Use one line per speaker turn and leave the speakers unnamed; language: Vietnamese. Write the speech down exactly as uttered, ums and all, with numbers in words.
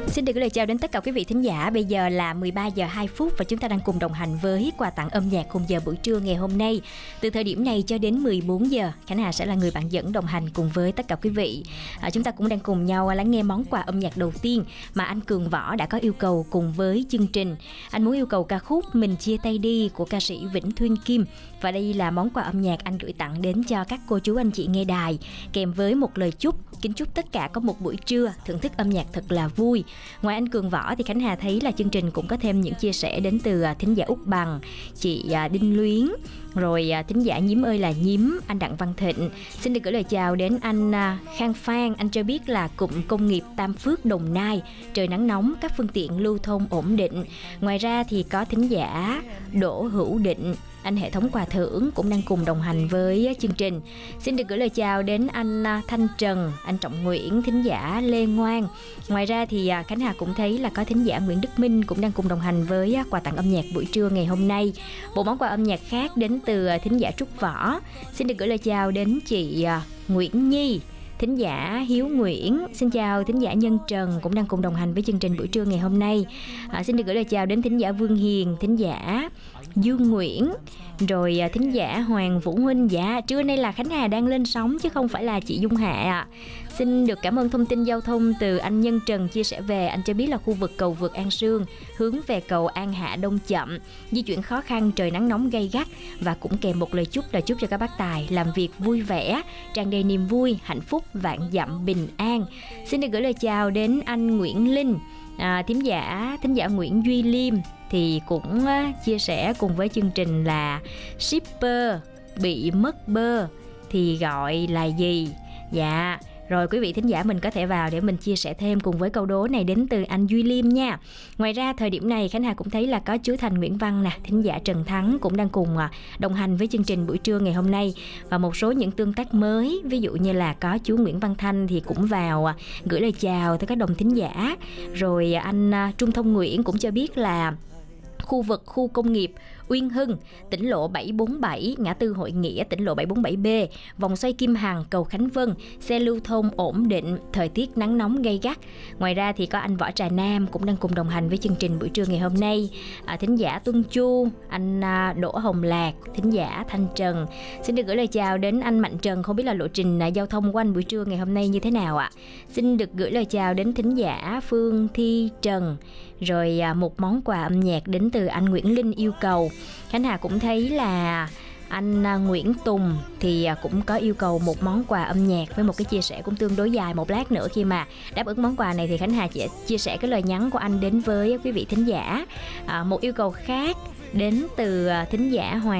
Xin được gửi lời chào đến tất cả quý vị thính giả. Bây giờ là mười ba giờ hai phút và chúng ta đang cùng đồng hành với quà tặng âm nhạc khung giờ buổi trưa ngày hôm nay. Từ thời điểm này cho đến mười bốn giờ, Khánh Hà sẽ là người bạn dẫn đồng hành cùng với tất cả quý vị. À, chúng ta cũng đang cùng nhau lắng nghe món quà âm nhạc đầu tiên mà anh Cường Võ đã có yêu cầu cùng với chương trình. Anh muốn yêu cầu ca khúc Mình Chia Tay Đi của ca sĩ Vĩnh Thuyên Kim. Và đây là món quà âm nhạc anh gửi tặng đến cho các cô chú anh chị nghe đài, kèm với một lời chúc, kính chúc tất cả có một buổi trưa thưởng thức âm nhạc thật là vui. Ngoài anh Cường Võ thì Khánh Hà thấy là chương trình cũng có thêm những chia sẻ đến từ thính giả Úc Bằng, chị Đinh Luyến, rồi thính giả Nhím ơi là Nhím, anh Đặng Văn Thịnh. Xin được gửi lời chào đến anh Khang Phan. Anh cho biết là cụm công nghiệp Tam Phước, Đồng Nai, trời nắng nóng, các phương tiện lưu thông ổn định. Ngoài ra thì có thính giả Đỗ Hữu Định, anh hệ thống quà thưởng cũng đang cùng đồng hành với chương trình. Xin được gửi lời chào đến anh Thanh Trần, anh Trọng Nguyễn, thính giả Lê Ngoan. Ngoài ra thì Khánh Hà cũng thấy là có thính giả Nguyễn Đức Minh cũng đang cùng đồng hành với quà tặng âm nhạc buổi trưa ngày hôm nay. Một món quà âm nhạc khác đến từ thính giả Trúc Võ. Xin được gửi lời chào đến chị Nguyễn Nhi, thính giả Hiếu Nguyễn. Xin chào thính giả Nhân Trần cũng đang cùng đồng hành với chương trình buổi trưa ngày hôm nay. À, xin được gửi lời chào đến thính giả Vương Hiền, thính giả Dương Nguyễn, rồi thính giả Hoàng Vũ Huynh. Dạ, trưa nay là Khánh Hà đang lên sóng chứ không phải là chị Dung Hạ ạ. Xin được cảm ơn thông tin giao thông từ anh Nhân Trần chia sẻ về. Anh cho biết là khu vực cầu vượt An Sương hướng về cầu An Hạ Đông chậm, di chuyển khó khăn, trời nắng nóng gay gắt, và cũng kèm một lời chúc là chúc cho các bác tài làm việc vui vẻ, tràn đầy niềm vui, hạnh phúc, vạn dặm bình an. Xin được gửi lời chào đến anh Nguyễn Linh, à, thính giả thính giả Nguyễn Duy Liêm thì cũng uh, chia sẻ cùng với chương trình là shipper bị mất bơ thì gọi là gì. Dạ, rồi quý vị thính giả mình có thể vào để mình chia sẻ thêm cùng với câu đố này đến từ anh Duy Liêm nha. Ngoài ra thời điểm này Khánh Hà cũng thấy là có chú Thành Nguyễn Văn nè, thính giả Trần Thắng cũng đang cùng đồng hành với chương trình buổi trưa ngày hôm nay. Và một số những tương tác mới, ví dụ như là có chú Nguyễn Văn Thanh thì cũng vào gửi lời chào tới các đồng thính giả. Rồi anh Trung Thông Nguyễn cũng cho biết là khu vực khu công nghiệp Uyên Hưng, tỉnh lộ bảy bốn bảy, ngã tư Hội Nghĩa, tỉnh lộ bảy bốn bảy B, vòng xoay Kim Hằng, cầu Khánh Vân, xe lưu thông ổn định, thời tiết nắng nóng gay gắt. Ngoài ra thì có anh Võ Trà Nam cũng đang cùng đồng hành với chương trình buổi trưa ngày hôm nay. À, thính giả Tuân Chu, anh Đỗ Hồng Lạc, thính giả Thanh Trần. Xin được gửi lời chào đến anh Mạnh Trần, không biết là lộ trình giao thông của anh buổi trưa ngày hôm nay như thế nào ạ? Xin được gửi lời chào đến thính giả Phương Thi Trần. Rồi một món quà âm nhạc đến từ anh Nguyễn Linh yêu cầu. Khánh Hà cũng thấy là anh Nguyễn Tùng thì cũng có yêu cầu một món quà âm nhạc với một cái chia sẻ cũng tương đối dài. Một lát nữa khi mà đáp ứng món quà này thì Khánh Hà sẽ chia sẻ cái lời nhắn của anh đến với quý vị thính giả. À, một yêu cầu khác đến từ thính giả Hoàng